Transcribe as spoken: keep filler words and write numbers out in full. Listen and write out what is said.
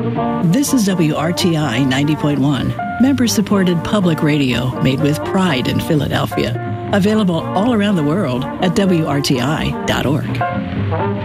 This is W R T I ninety point one, member-supported public radio made with pride in Philadelphia. Available all around the world at W R T I dot org.